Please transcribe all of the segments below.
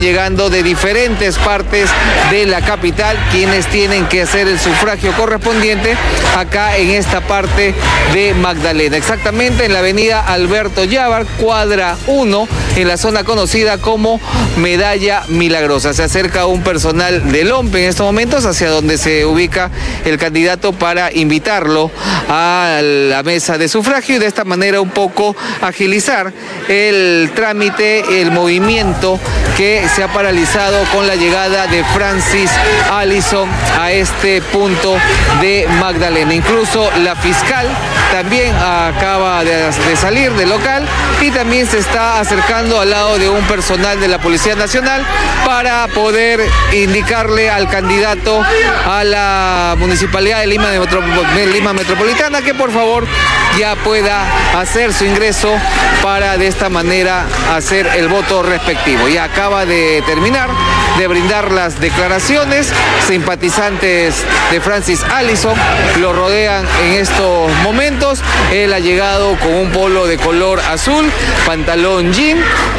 llegando de diferentes partes de la capital, quienes tienen que hacer el sufragio correspondiente acá en esta parte de Magdalena, exactamente en la avenida Alberto Llávaro, cuadra 1, en la zona conocida como Medalla Milagrosa. Se acerca un personal del OMPE en estos momentos hacia donde se ubica el candidato para invitarlo a la mesa de sufragio y de esta manera un poco agilizar el trámite, el movimiento que se ha paralizado con la llegada de Francis Allison a este punto de Magdalena. Incluso la fiscal también acaba de salir del local y también se está acercando al lado de un personal de la Policía Nacional para poder indicarle al candidato a la Municipalidad de Lima Metropolitana que por favor ya pueda hacer su ingreso para de esta manera hacer el voto respectivo. Ya acaba de terminar de brindar las declaraciones, simpatizantes de Francis Allison lo rodean en estos momentos. Él ha llegado con un polo de color azul, pantalón jean,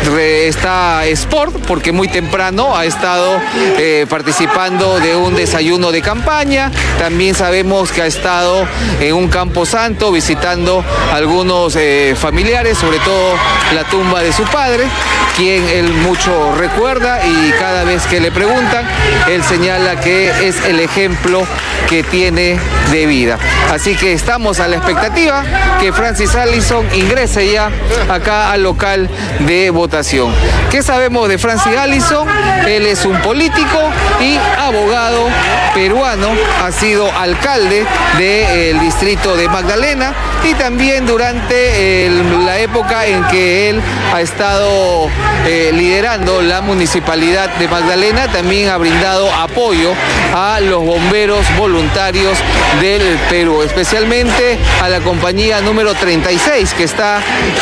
está sport porque muy temprano ha estado participando de un desayuno de campaña. También sabemos que ha estado en un camposanto visitando algunos familiares, sobre todo la tumba de su padre, quien él mucho recuerda, y cada vez que le preguntan, él señala que es el ejemplo que tiene de vida. Así que estamos a la expectativa que Francis Allison ingrese ya acá al local de votación. ¿Qué sabemos de Francis Allison? Él es un político y abogado peruano, ha sido alcalde del distrito de Magdalena y también durante la época en que él ha estado liderando la municipalidad de Magdalena, también ha brindado apoyo a los bomberos voluntarios del Perú, especialmente a la compañía número 36 que está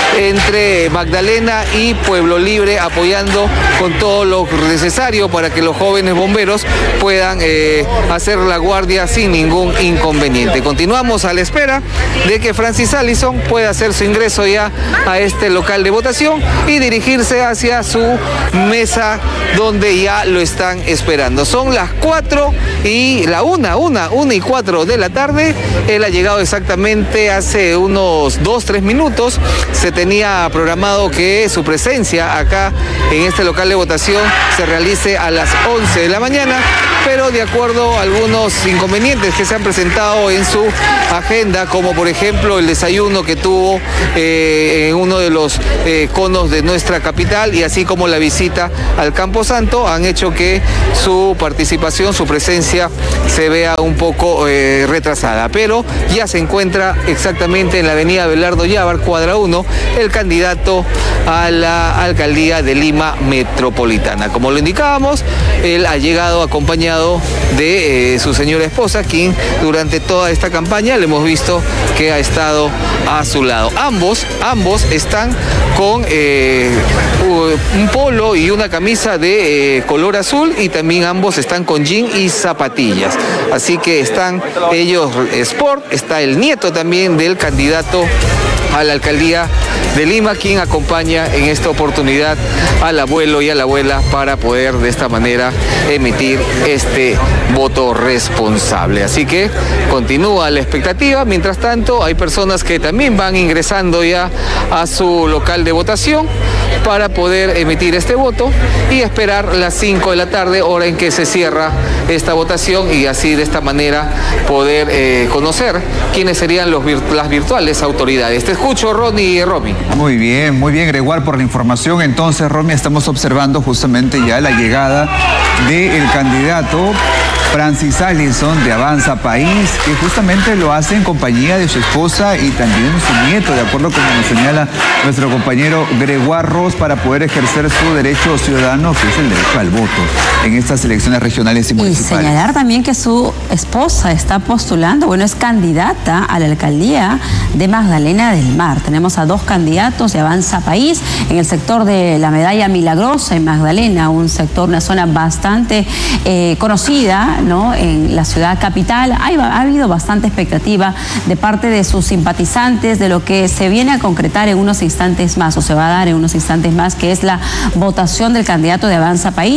entre Magdalena y Pueblo Libre, apoyando con todo lo necesario para que los jóvenes bomberos puedan hacer la guardia sin ningún inconveniente. Continuamos a la espera de que Francis Allison pueda hacer su ingreso ya a este local de votación y dirigirse hacia su mesa donde ya lo están esperando. Son las 4 y la 1 y 4 de la tarde. Él ha llegado exactamente hace unos 2-3 minutos. Se tenía programado que su presencia acá en este local de votación se realice a las 11 de la mañana, pero de acuerdo a algunos inconvenientes que se han presentado en su agenda, como por ejemplo el desayuno que tuvo en uno de los conos de nuestra capital y así como la visita al Camposanto, han hecho que su participación, su presencia se vea un poco retrasada, pero ya se encuentra exactamente en la avenida Abelardo Llávaro, cuadra 1, el candidato a la alcaldía de Lima Metropolitana. Como lo indicábamos, él ha llegado acompañado de su señora esposa, quien durante toda esta campaña le hemos visto que ha estado a su lado. Ambos están con un polo y una camisa de color azul y también ambos están con jean y zapatillas. Así que están ellos sport, está el nieto también del candidato a la alcaldía de Lima, quien acompaña en esta oportunidad al abuelo y a la abuela para poder de esta manera emitir este voto responsable. Así que continúa la expectativa. Mientras tanto, hay personas que también van ingresando ya a su local de votación para poder emitir este voto y esperar las 5 de la tarde, hora en que se cierra esta votación, y así de esta manera poder conocer quiénes serían las virtuales autoridades. Te escucho, Ronnie y Romy. Muy bien, Gregoire, por la información. Entonces, Romy, estamos observando justamente ya la llegada del candidato Francis Allison de Avanza País, que justamente lo hace en compañía de su esposa y también su nieto, de acuerdo con lo que nos señala nuestro compañero Gregoire Ross, para poder ejercer su derecho ciudadano, que es el derecho al voto en estas elecciones regionales y municipales. Y señalar también que su esposa está postulando, es candidata a la alcaldía de Magdalena del Mar. Tenemos a dos candidatos de Avanza País en el sector de la Medalla Milagrosa en Magdalena, un sector, una zona bastante conocida, ¿no?, en la ciudad capital. Ha habido bastante expectativa de parte de sus simpatizantes de lo que se viene a concretar en unos instantes más, o se va a dar en unos instantes más, que es la votación del candidato de Avanza País.